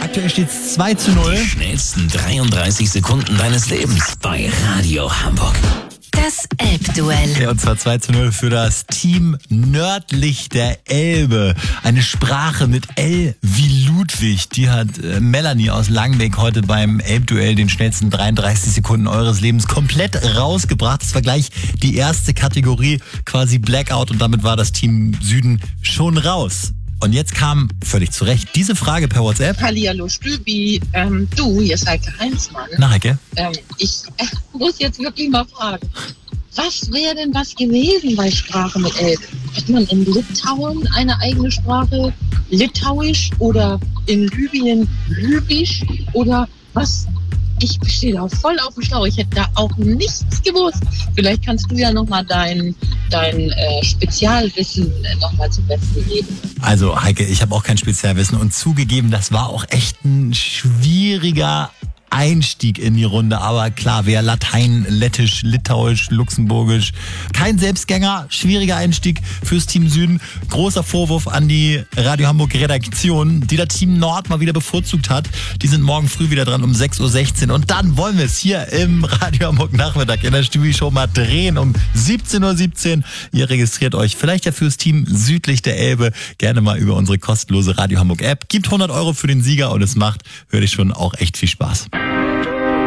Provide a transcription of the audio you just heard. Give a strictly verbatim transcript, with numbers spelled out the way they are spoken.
Aktuell steht es zwei zu null. Die schnellsten dreiunddreißig Sekunden deines Lebens bei Radio Hamburg. Das Elbduell. Ja, und zwar zwei zu null für das Team nördlich der Elbe. Eine Sprache mit L wie Ludwig. Die hat äh, Melanie aus Langenbeek heute beim Elbduell den schnellsten dreiunddreißig Sekunden eures Lebens komplett rausgebracht. Das war gleich die erste Kategorie, quasi Blackout. Und damit war das Team Süden schon raus. Und jetzt kam, völlig zu Recht, diese Frage per WhatsApp. Hallihallo Stübi, ähm, du, hier ist Heike Heinzmann. Na Heike? Ähm, ich äh, muss jetzt wirklich mal fragen, was wäre denn was gewesen bei Sprache mit Elbe? Hat man in Litauen eine eigene Sprache, Litauisch, oder in Libyen Libysch, oder was? Ich stehe da voll auf dem Schlauch. Ich hätte da auch nichts gewusst. Vielleicht kannst du ja nochmal dein, dein äh, Spezialwissen äh, nochmal zum Besten geben. Also Heike, ich habe auch kein Spezialwissen und zugegeben, das war auch echt ein schwieriger Einstieg in die Runde. Aber klar, wer Latein, Lettisch, Litauisch, Luxemburgisch, kein Selbstgänger, schwieriger Einstieg fürs Team Süden. Großer Vorwurf an die Radio Hamburg Redaktion, die das Team Nord mal wieder bevorzugt hat. Die sind morgen früh wieder dran um sechs Uhr sechzehn. Und dann wollen wir es hier im Radio Hamburg Nachmittag in der Stübi-Show mal drehen um siebzehn Uhr siebzehn. Ihr registriert euch vielleicht ja fürs Team südlich der Elbe gerne mal über unsere kostenlose Radio Hamburg App. Gibt hundert Euro für den Sieger und es macht, höre ich schon, auch echt viel Spaß.